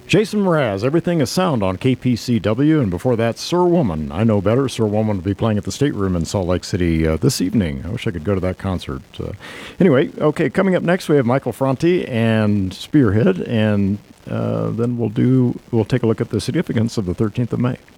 Jason Mraz, Everything is Sound on KPCW, and before that, Sir Woman. I Know Better. Sir Woman will be playing at the State Room in Salt Lake City this evening. I wish I could go to that concert. Anyway, okay, coming up next, we have Michael Franti and Spearhead, and then we'll take a look at the significance of the 13th of May.